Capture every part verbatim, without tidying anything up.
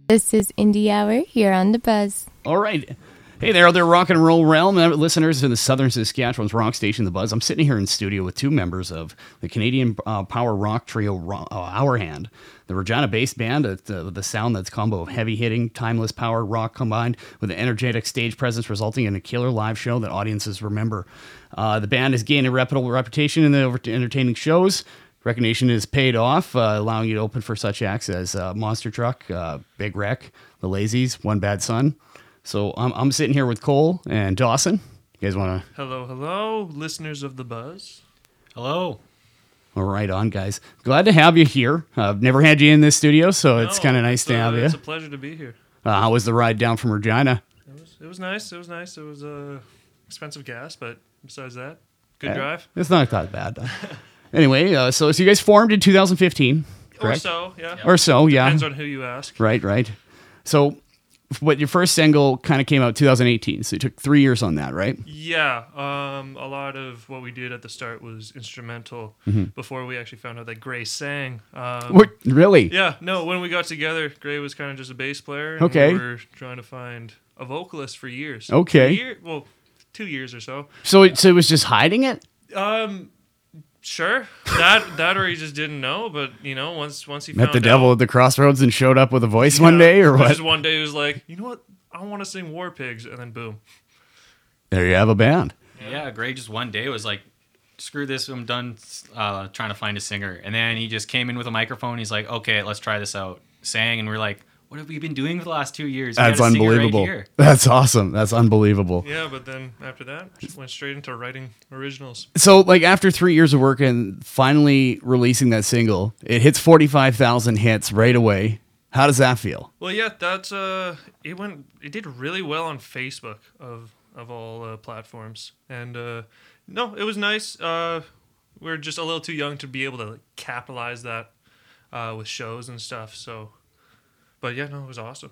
This is Indie Hour here on The Buzz. All right. Hey there, other rock and roll realm uh, listeners in the southern Saskatchewan's rock station, The Buzz. I'm sitting here in studio with two members of the Canadian uh, power rock trio, uh, Our Hand, the Regina-based band, uh, the, the sound that's combo of heavy-hitting, timeless power rock combined with an energetic stage presence resulting in a killer live show that audiences remember. Uh, the band has gained a reputable reputation in the over- entertaining shows. Recognition is paid off, uh, allowing you to open for such acts as uh, Monster Truck, uh, Big Wreck, The Lazies, One Bad Son. So I'm, I'm sitting here with Cole and Dawson. You guys want to... Hello, hello, listeners of The Buzz. Hello. All right, on, guys. Glad to have you here. Uh, I've never had you in this studio, so No, it's kind of nice to uh, have you. It's a pleasure to be here. Uh, how was the ride down from Regina? It was, it was nice. It was nice. It was uh, expensive gas, but besides that, good Yeah, drive. It's not that bad. Anyway, uh, so, so you guys formed in two thousand fifteen, correct? Or so, yeah. Or so, yeah. Depends on who you ask. Right, right. So, what your first single kind of came out two thousand eighteen, so you took three years on that, right? Yeah, um, a lot of what we did at the start was instrumental Mm-hmm. before we actually found out that Gray sang. Um, What, really? Yeah, no, when we got together, Gray was kind of just a bass player. And Okay. We were trying to find a vocalist for years. Okay. A year, well, two years or so. So, it, so it was just hiding it? Um, sure. That that or he just didn't know. But you know, once once he Met found the devil out, at the crossroads and showed up with a voice yeah, one day, or what? Just one day he was like, you know what? I want to sing War Pigs, and then boom. There you have a band. Yeah, Gray just one day was like, screw this, I'm done uh, trying to find a singer. And then he just came in with a microphone. He's like, okay, let's try this out. Sang, and we're like, what have we been doing for the last two years? We That's got a singer right unbelievable. here. That's awesome. That's unbelievable. Yeah, but then after that, just went straight into writing originals. So, like, after three years of work and finally releasing that single, it hits forty-five thousand hits right away. How does that feel? Well, yeah, that's uh, it went, it did really well on Facebook of of all uh, platforms, and uh, no, it was nice. Uh, we're just a little too young to be able to like, capitalize that uh, with shows and stuff. So, but yeah, no, it was awesome.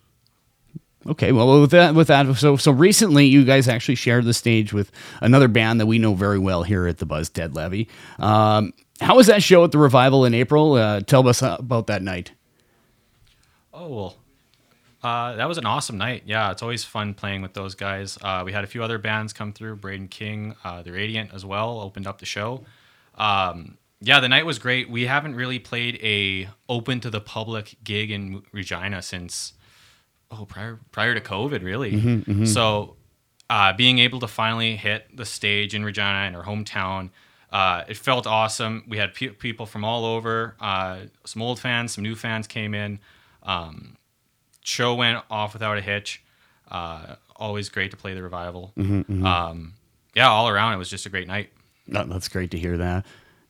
Okay, well, with that, with that, so so recently, you guys actually shared the stage with another band that we know very well here at the Buzz, Dead Levy. Um, how was that show at the Revival in April? Uh, tell us about that night. Oh, well, uh, that was an awesome night. Yeah, it's always fun playing with those guys. Uh, we had a few other bands come through. Braden King, uh, The Radiant as well, opened up the show. Um, yeah, the night was great. We haven't really played a open to the public gig in Regina since oh prior prior to COVID, really. Mm-hmm, mm-hmm. So uh, being able to finally hit the stage in Regina in our hometown, uh, it felt awesome. We had pe- people from all over. Uh, some old fans, some new fans came in. Um, show went off without a hitch. Uh, always great to play the Revival. Mm-hmm, mm-hmm. Um, yeah, all around it was just a great night. Oh, that's great to hear that.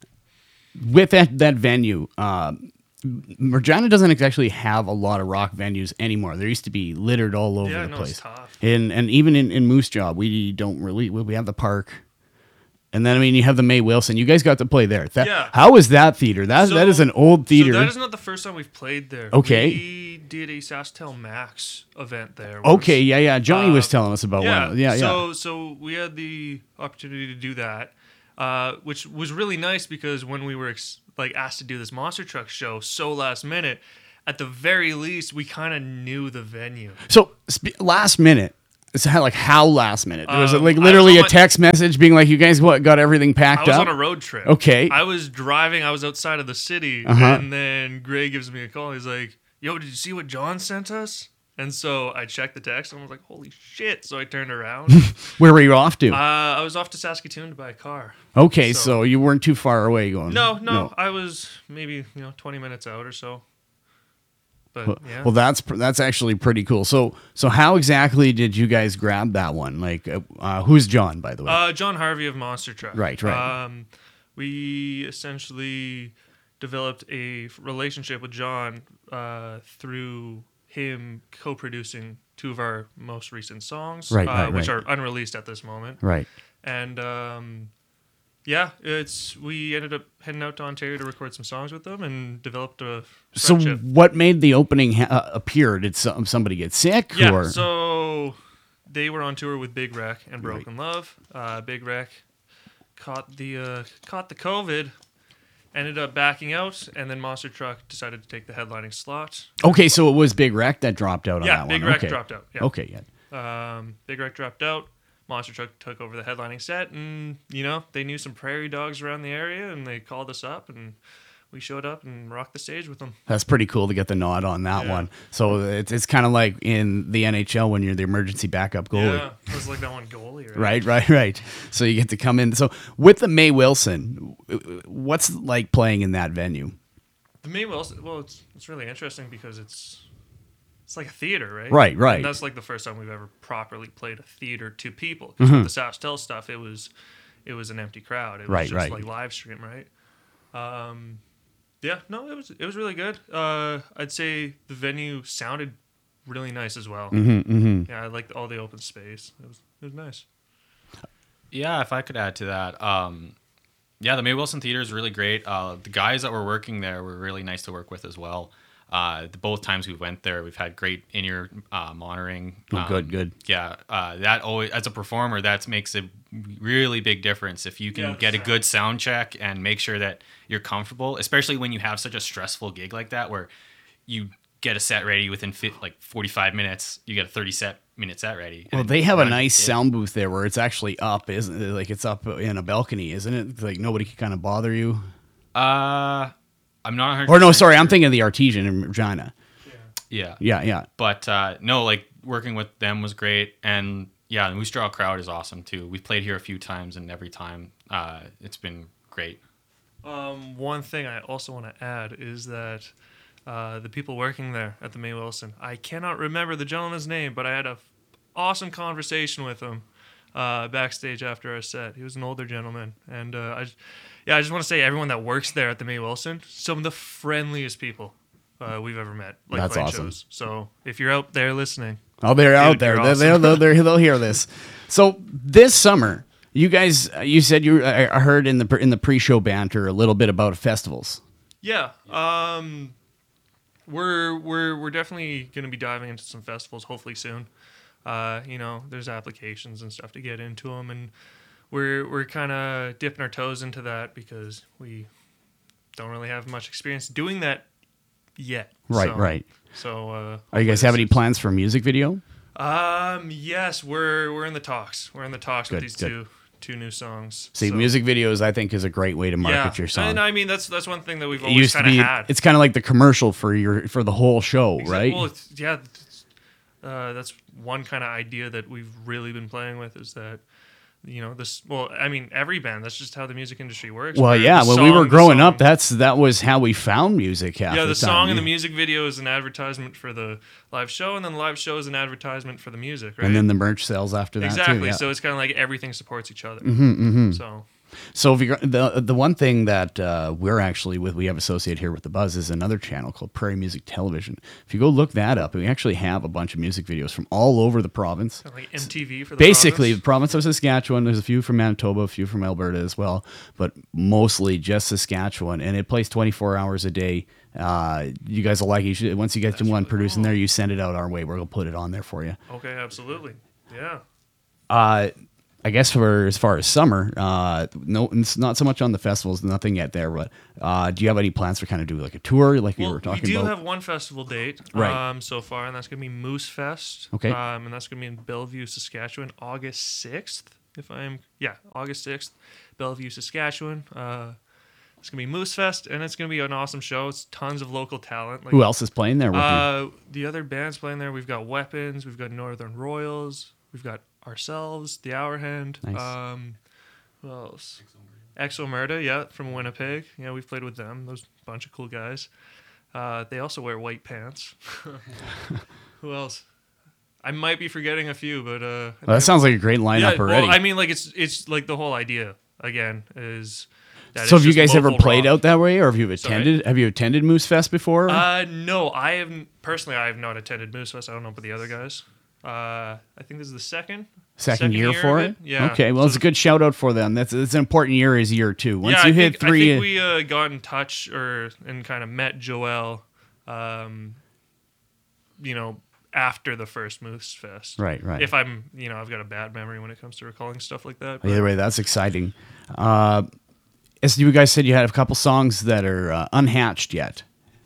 With that that venue, um, Regina doesn't actually have a lot of rock venues anymore. There used to be littered all over Yeah, the no, place. it's tough. And and even in, in Moose Jaw, we don't really we have the park. And then I mean you have the May Wilson. You guys got to play there. That, Yeah. How is that theater? That So- that is an old theater. So that is not the first time we've played there. Okay. We did a Sasktel Max event there. once. okay, yeah, yeah. Johnny Uh, was telling us about yeah, one. Yeah, yeah. So so we had the opportunity to do that, uh, which was really nice because when we were ex- like asked to do this Monster Truck show so last minute, at the very least we kind of knew the venue. So sp- last minute. It's how, like how last minute? Was it Um, like I was literally on a my- text message being like, "You guys what got everything I packed was up?" on a road trip. Okay. I was driving. I was outside of the city, Uh-huh. and then Gray gives me a call. He's like, "Yo, did you see what John sent us?" And so I checked the text, and I was like, "Holy shit!" So I turned around. Where were you off to? uh, I was off to Saskatoon to buy a car. okay, so, so- you weren't too far away going. No, no, I was maybe you know twenty minutes out or so. But Well, yeah, well, that's pr- that's actually pretty cool. So, so how exactly did you guys grab that one? Like, uh, uh, who's John, by the way? uh, John Harvey of Monster Truck. Right, right. Um, we essentially developed a f- relationship with John uh, through him co-producing two of our most recent songs, Right, uh, right, which right. are unreleased at this moment. right. And um, yeah, it's we ended up heading out to Ontario to record some songs with them and developed a So, friendship. what made the opening ha- uh, appear? Did some, somebody get sick? Yeah, or? so they were on tour with Big Wreck and Broken Love. Uh, Big Wreck caught the uh, caught the COVID, ended up backing out, and then Monster Truck decided to take the headlining slot. Okay, so it was Big Wreck that dropped out on Yeah, that Big one. Wreck okay. dropped out. Yeah. Okay, yeah. Um, Big Wreck dropped out. Monster Truck took over the headlining set, and you know they knew some prairie dogs around the area, and they called us up, and we showed up and rocked the stage with them. That's pretty cool to get the nod on that Yeah. one. So it's it's kind of like in the N H L when you're the emergency backup goalie. Yeah, it was like that one goalie, right? Right, right, right. So you get to come in. So with the May Wilson, what's it like playing in that venue? The May Wilson. Well, it's it's really interesting because it's it's like a theater, right? Right, right. And that's like the first time we've ever properly played a theater to people. Mm-hmm. 'Cause with the SaskTel stuff, it was it was an empty crowd. It was Right, just right. like live stream, right? Um, yeah, no, it was it was really good. Uh, I'd say the venue sounded really nice as well. Mm-hmm, mm-hmm. Yeah, I liked all the open space. It was it was nice. Yeah, if I could add to that, um, yeah, the May Wilson Theater is really great. Uh, the guys that were working there were really nice to work with as well. Uh, the, both times we went there, we've had great in-ear uh, monitoring. Oh, Um, good, good. Yeah, uh, that always, as a performer, that makes a really big difference. If you can Yeah, the get a sound. good sound check and make sure that you're comfortable, especially when you have such a stressful gig like that, where you get a set ready within fi- like forty-five minutes, you get a thirty set minute set ready. Well, And they have a then- nice yeah. sound booth there where it's actually up, isn't it? Like it's up in a balcony, isn't it? Like nobody can kind of bother you. Uh, I'm not one hundred Or no, percent sorry, I'm sure. thinking of the Artesian in Regina. Yeah. Yeah, yeah. But uh, no, like working with them was great, and yeah, the Moose Jaw crowd is awesome too. We've played here a few times, and every time uh, it's been great. Um, one thing I also want to add is that uh, the people working there at the May Wilson, I cannot remember the gentleman's name, but I had a f- awesome conversation with him uh, backstage after our set. He was an older gentleman, and uh, I, j- yeah, I just want to say everyone that works there at the May Wilson, some of the friendliest people uh, we've ever met. Like That's playing awesome. shows. So if you're out there listening, Oh, they're out Dude, there. you're They're, awesome. they'll, they'll, they'll hear this. So this summer, you guys, uh, you said you I I heard in the in the pre-show banter a little bit about festivals. yeah, um, we're we're we're definitely going to be diving into some festivals hopefully soon. Uh, you know, there's applications and stuff to get into them, and we're we're kind of dipping our toes into that because we don't really have much experience doing that yet. Right, So- right. So, uh, Are you guys have any plans for a music video? um, yes, we're we're in the talks. We're in the talks Good, with these good. two two new songs. See, So- music videos, I think, is a great way to market yeah. your song. And I mean, that's that's one thing that we've It always used to kind of be. had. It's kind of like the commercial for your for the whole show, Exact- right? Well, it's, yeah, it's, uh, that's one kind of idea that we've really been playing with is that, you know, this. Well, I mean, every band. That's just how the music industry works. Well, where yeah. the When we song- were the growing song- up, that's that was how we found music. Half yeah, the, the time. song and the Yeah. music video is an advertisement for the live show, and then the live show is an advertisement for the music, right? and then the merch sells after that exactly. too. Yeah. So it's kind of like everything supports each other. Mhm, mhm. So So if you the the one thing that uh, we're actually with we have associated here with the Buzz is another channel called Prairie Music Television. If you go look that up, we actually have a bunch of music videos from all over the province. kind of like M T V for the Basically, the province. province of Saskatchewan. There's a few from Manitoba, a few from Alberta as well, but mostly just Saskatchewan. And it plays twenty-four hours a day. Uh, you guys will like it. You should, once you get to one really producing cool. there, you send it out our way. We're gonna put it on there for you. Okay, absolutely. Yeah. Uh, I guess for as far as summer, uh, no, it's not so much on the festivals, nothing yet there. But uh, do you have any plans to kind of do like a tour, like we Well, were talking we do about? have one festival date Right. um, so far, and that's going to be Moose Fest. Okay. Um, and that's going to be in Bellevue, Saskatchewan, August sixth. If I'm, yeah, August sixth, Bellevue, Saskatchewan. Uh, it's going to be Moose Fest, and it's going to be an awesome show. It's tons of local talent. Like, Who else is playing there with you? Uh, the other bands playing there, we've got Weapons, we've got Northern Royals, we've got ourselves, The Hour Hand. Nice. Um, who else? Exo Murda, yeah, from Winnipeg. Yeah, we've played with them. Those bunch of cool guys. Uh, they also wear white pants. Who else? I might be forgetting a few, but uh, I Well, think that sounds like a great lineup yeah, already. Well, I mean, like it's it's like the whole idea again is. That so it's have you just guys ever local played rock. out that way, or have you Sorry? attended? Have you attended Moose Fest before? Uh, no, I haven't personally. I have not attended Moose Fest. I don't know about the other guys. Uh, I think this is the second Second, year, of for it? Yeah. Okay, well, So it's a good shout out for them. That's it's an important year is year two. Once yeah, you I hit think, three, I think we uh, got in touch or and kind of met Joel, um, you know, after the first Moose Fest. right, right. If I'm, you know, I've got a bad memory when it comes to recalling stuff like that. but- Either way, that's exciting. Uh, as you guys said, you had a couple songs that are uh, unhatched yet.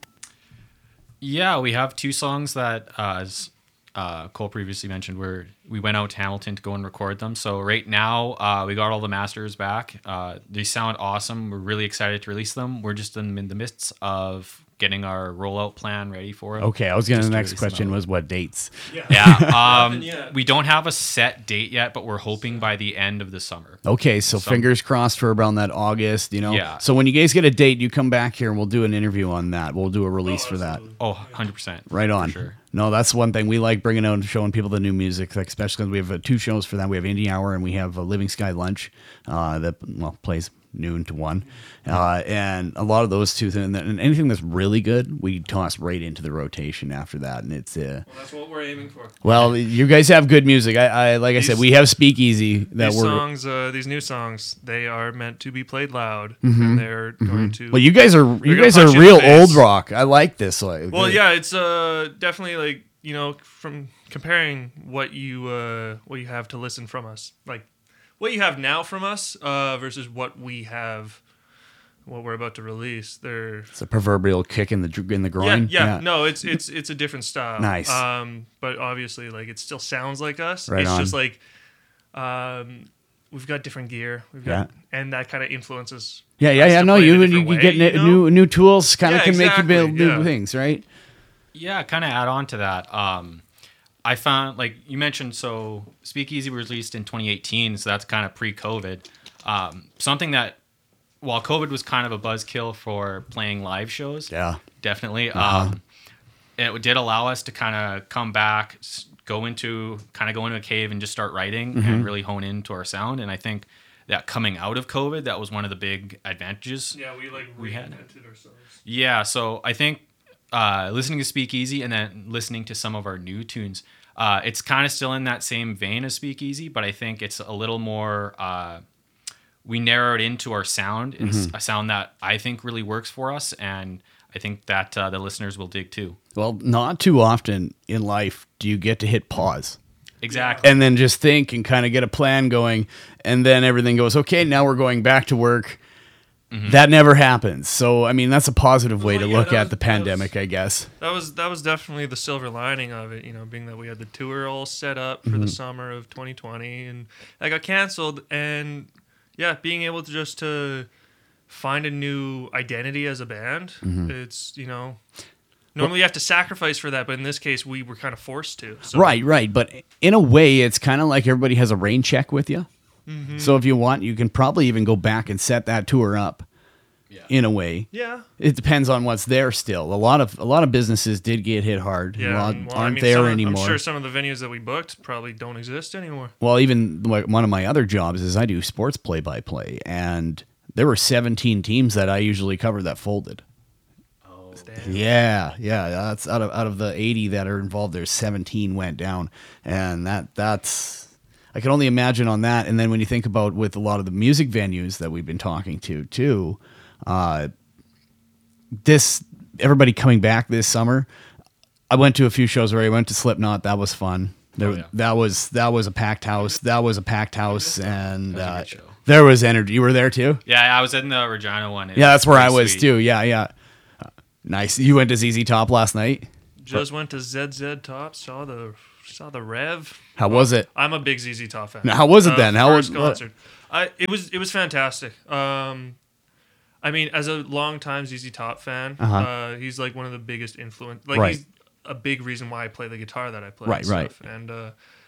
Yeah, we have two songs that, uh, as uh, Cole previously mentioned, where we went out to Hamilton to go and record them. So right now, uh, we got all the masters back. Uh, they sound awesome. We're really excited to release them. We're just in, in the midst of getting our rollout plan ready for it. Okay, I was going to, Just the to next release them question out. was what dates? Yeah, um, Nothing yet. we don't have a set date yet, but we're hoping by the end of the summer. Okay, so Some- fingers crossed for around that August, you know? Yeah. So when you guys get a date, you come back here and we'll do an interview on that. We'll do a release Oh, for that. absolutely. Oh, one hundred percent. Right on. For sure. No, that's one thing we like bringing out and showing people the new music, like especially because we have uh, two shows for that. We have Indie Hour and we have uh, Living Sky Lunch uh, that well plays noon to one, uh, and a lot of those two things. And anything that's really good, we toss right into the rotation after that. And it's uh, Well, that's what we're aiming for. well, you guys have good music. I, I like I said, These- we have Speakeasy that These we're. songs, uh, these new songs, they are meant to be played loud, and they're going to. Well, you guys are you gonna guys are punch you in real the face. old rock. I like this. Like, Well, yeah, it's uh definitely like you know from comparing what you uh what you have to listen from us, like what you have now from us, uh versus what we have, what we're about to release. They're it's a proverbial kick in the dr- in the yeah, groin. yeah, no, it's it's it's a different style. Nice. Um, but obviously, like it still sounds like us. Right it's on. just like, um, we've got different gear. We've got, Yeah. and that kind of influences. Yeah, yeah, us yeah. to No, play in a you you, different you way, get you n- know? new new tools, kind of Yeah, can make you build exactly, new yeah. things, right? Yeah, kind of add on to that. Um, I found, like you mentioned, so Speakeasy was released in twenty eighteen, so that's kind of pre-COVID. Um, something that, while COVID was kind of a buzzkill for playing live shows, Yeah. definitely, Uh-huh. um, it did allow us to kind of come back, s- go into, kind of go into a cave and just start writing Mm-hmm. and really hone into our sound. And I think that coming out of COVID, that was one of the big advantages. Yeah, we like We had- reinvented ourselves. Yeah, so I think uh, listening to Speakeasy and then listening to some of our new tunes, uh, it's kind of still in that same vein as Speakeasy, but I think it's a little more. Uh, we narrowed into our sound. It's a sound that I think really works for us, and I think that uh, the listeners will dig too. Well, not too often in life do you get to hit pause Exactly. and then just think and kind of get a plan going, and then everything goes okay. Now we're going back to work. That never happens. So, I mean, that's a positive way Well, to yeah, look that at was- the that was- pandemic, I guess. That was that was definitely the silver lining of it, you know, being that we had the tour all set up for the summer of twenty twenty, and that got canceled, and yeah, being able to just to find a new identity as a band, it's you know, normally you have to sacrifice for that, but in this case, we were kind of forced to. So. Right, right. But in a way, it's kind of like everybody has a rain check with you. Mm-hmm. So if you want, you can probably even go back and set that tour up. Yeah. In a way, Yeah. it depends on what's there. Still, a lot of a lot of businesses did get hit hard. Yeah. a lot and, well, aren't I mean, there some of- anymore. I'm sure some of the venues that we booked probably don't exist anymore. Well, even like one of my other jobs is I do sports play by play, and there were seventeen teams that I usually cover that folded. Oh, Yeah, yeah, that's out of out of the eighty that are involved. There's seventeen went down, and that that's I can only imagine on that. And then when you think about with a lot of the music venues that we've been talking to too, uh, this everybody coming back this summer. I went to a few shows where I went to Slipknot. That was fun. There, Oh, yeah. That was that was a packed house. That was a packed house, and That was a uh, good show. there was energy. You were there too. Yeah, I was in the Regina one. It Yeah, that's where I pretty was sweet. too. Yeah, yeah. Uh, nice. You went to Z Z Top last night. Just went to Z Z Top, saw the saw the Rev. How was it? I'm a big Z Z Top fan. Now, how was it then? How first was- what- concert? I it was it was fantastic. Um, I mean, as a longtime Z Z Top fan, Uh-huh. uh, he's like one of the biggest influence. Like Right. he's a big reason why I play the guitar that I play. Right, and right. stuff. And uh,